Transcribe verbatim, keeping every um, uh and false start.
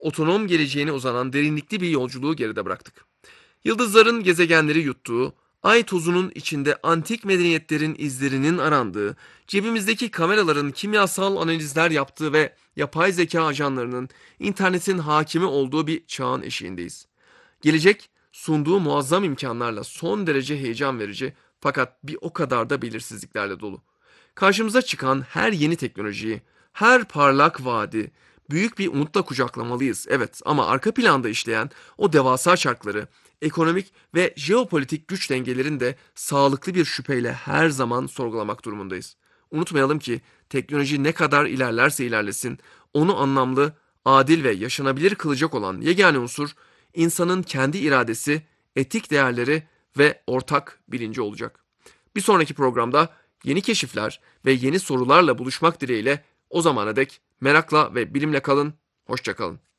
otonom geleceğine uzanan derinlikli bir yolculuğu geride bıraktık. Yıldızların gezegenleri yuttuğu, ay tozunun içinde antik medeniyetlerin izlerinin arandığı, cebimizdeki kameraların kimyasal analizler yaptığı ve yapay zeka ajanlarının internetin hakimi olduğu bir çağın eşiğindeyiz. Gelecek, sunduğu muazzam imkanlarla son derece heyecan verici fakat bir o kadar da belirsizliklerle dolu. Karşımıza çıkan her yeni teknolojiyi, her parlak vaadi büyük bir umutla kucaklamalıyız. Evet, ama arka planda işleyen o devasa çarkları, ekonomik ve jeopolitik güç dengelerini de sağlıklı bir şüpheyle her zaman sorgulamak durumundayız. Unutmayalım ki teknoloji ne kadar ilerlerse ilerlesin, onu anlamlı, adil ve yaşanabilir kılacak olan yegane unsur insanın kendi iradesi, etik değerleri ve ortak bilinci olacak. Bir sonraki programda yeni keşifler ve yeni sorularla buluşmak dileğiyle o zamana dek merakla ve bilimle kalın, hoşça kalın.